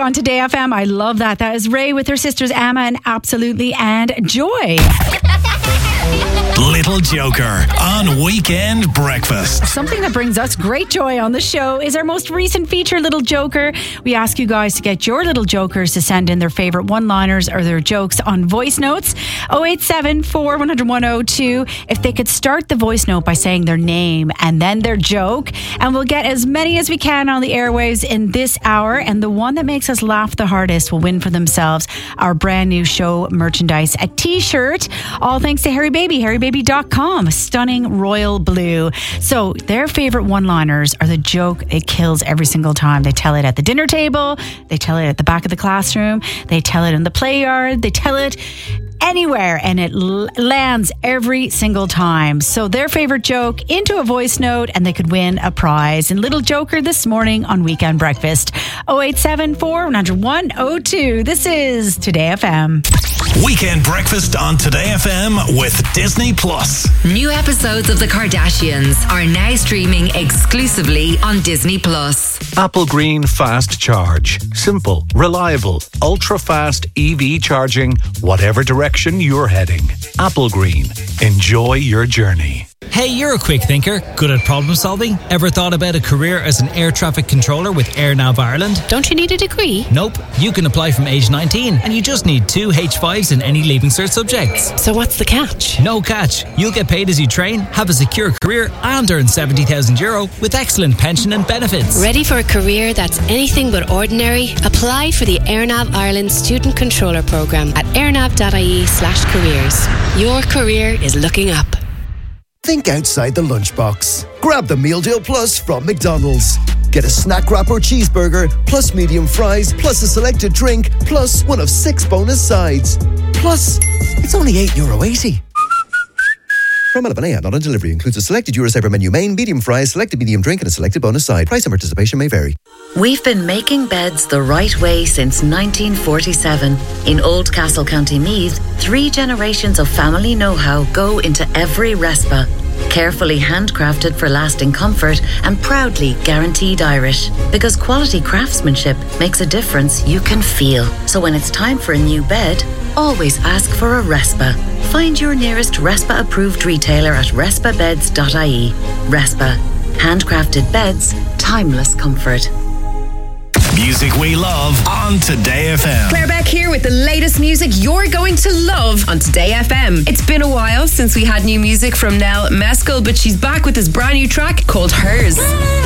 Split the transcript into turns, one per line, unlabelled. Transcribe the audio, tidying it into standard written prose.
on Today FM. I love that. That is Ray with her sisters Emma and Absolutely and Joy.
Little Joker on Weekend Breakfast.
Something that brings us great joy on the show is our most recent feature, Little Joker. We ask you guys to get your little jokers to send in their favourite one-liners or their jokes on voice notes. 087 400 102. If they could start the voice note by saying their name and then their joke, and we'll get as many as we can on the airwaves in this hour, and the one that makes us laugh the hardest will win for themselves our brand new show merchandise, a t-shirt, all thanks to Harry Baby, harrybaby.com, stunning royal blue. So their favourite one-liners are the joke it kills every single time. They tell it at the dinner table, they tell it at the back of the classroom, they tell it in the play yard, they tell it anywhere, and it lands every single time. So their favourite joke into a voice note and they could win a prize. And Little Joker this morning on Weekend Breakfast. 087 400 102. This is Today FM.
Weekend Breakfast on Today FM with Disney Plus.
New episodes of The Kardashians are now streaming exclusively on Disney Plus.
Apple Green Fast Charge. Simple, reliable, ultra-fast EV charging, whatever direction you're heading. Apple Green. Enjoy your journey.
Hey, you're a quick thinker, good at problem solving. Ever thought about a career as an air traffic controller with AirNav Ireland?
Don't you need a degree?
Nope. You can apply from age 19 and you just need 2 H5s in any Leaving Cert subjects.
So what's the catch?
No catch. You'll get paid as you train, have a secure career and earn €70,000 with excellent pension and benefits.
Ready for a career that's anything but ordinary? Apply for the AirNav Ireland Student Controller Programme at airnav.ie/careers. Your career is looking up.
Think outside the lunchbox. Grab the Meal Deal Plus from McDonald's. Get a snack wrap or cheeseburger, plus medium fries, plus a selected drink, plus one of 6 bonus sides. Plus, it's only €8.80. From 11am, not on delivery. Includes a selected Eurosaver menu main, medium fries, selected medium drink, and a selected bonus side. Price and participation may vary.
We've been making beds the right way since 1947. In Oldcastle, County Meath, 3 generations of family know-how go into every Respa. Carefully handcrafted for lasting comfort and proudly guaranteed Irish. Because quality craftsmanship makes a difference you can feel. So when it's time for a new bed, always ask for a Respa. Find your nearest Respa approved retailer at respabeds.ie. Respa. Handcrafted beds, timeless comfort.
Music we love on Today FM.
Claire Beck here with the latest music you're going to love on Today FM. It's been a while since we had new music from Nell Meskel, but she's back with this brand new track called Hers.